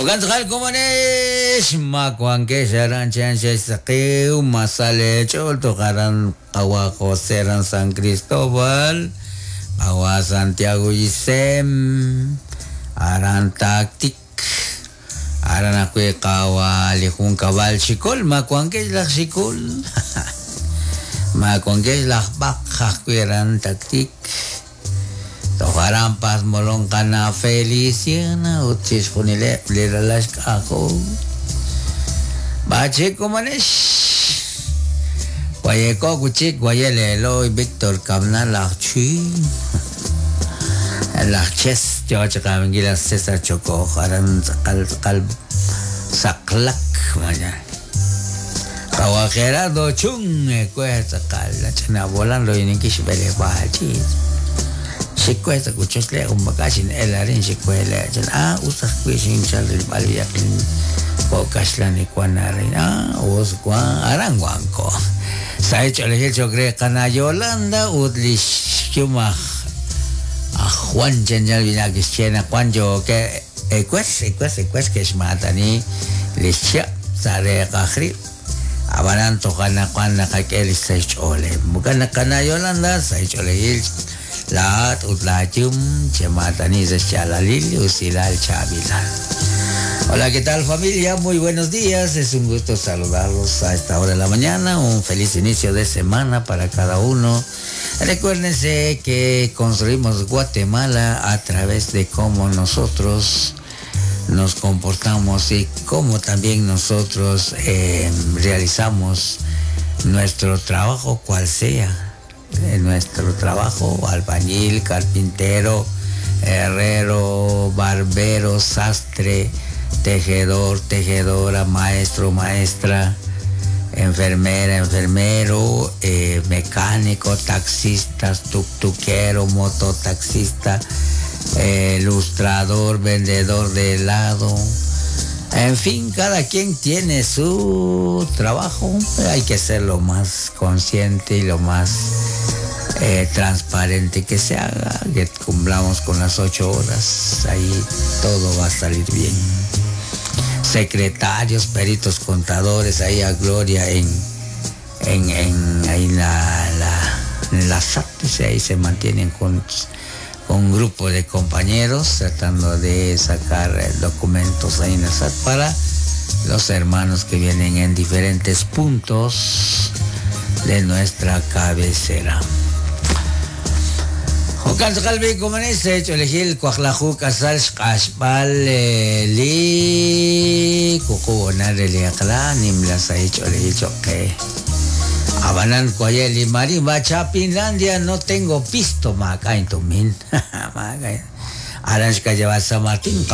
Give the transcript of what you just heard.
وكنتخيل كومانيش ماكوان كيشاران شانشي سقيو مسالة شولتو قران قواقو سيران سان كريستوبال قوا سانتياغو يسم aran taktik aran aku kawa likung kabal sikol makuang ke lah sikol makuang ke lah bakha kuiran taktik to haram pas molong kana Feliciana utis punile liralas ako bache ko manes waye ko kuchik waye lelo Victor Kamna lakchi lakches George Kamingila Cesar Choco Haran Sakal Saklak Maya Kawa Gerardo Chung Cuesta Cala Chana volando y Nikish Bele Bachi si cuesta cuchosle un bagasin el arin si cuela usa cuisine chal el baliakin pocaslan y cuanarin os cuan aranguanco sa hecho el hecho cree cana Yolanda udlish chuma Juan General Vinagis Chena Juanjo que eques que es matani licha sare kahri abanan to kana kana kakeli stage ole bukan kana Yolanda stage ole il la utlachum chematani se chalalil usilal chabilal. Hola, ¿qué tal familia? Muy buenos días, es un gusto saludarlos a esta hora de la mañana, un feliz inicio de semana para cada uno. Recuérdense que construimos Guatemala a través de cómo nosotros nos comportamos y cómo también nosotros realizamos nuestro trabajo, cual sea nuestro trabajo, albañil, carpintero, herrero, barbero, sastre, tejedor, tejedora, maestro, maestra, enfermera, enfermero, mecánico, taxista, tuquero, mototaxista, ilustrador, vendedor de helado. En fin, cada quien tiene su trabajo. Hay que ser lo más consciente y lo más transparente que se haga, que cumplamos con las 8 horas. Ahí todo va a salir bien. Secretarios, peritos, contadores, ahí a gloria en la SAT, ahí se mantienen juntos con un grupo de compañeros tratando de sacar documentos ahí en la SAT para los hermanos que vienen en diferentes puntos de nuestra cabecera. Hokan Kalbi Kumanese, Cholehil, Kuaklaju, Kasal, Kashbal, Li, Kukuona de Liakla, Nimla Sai, Cholehil, Choque. Abanan, Koyeli, Marimba, Chapinlandia, no tengo pisto, Maca, en Tumin. Aranshka, lleva San Martín.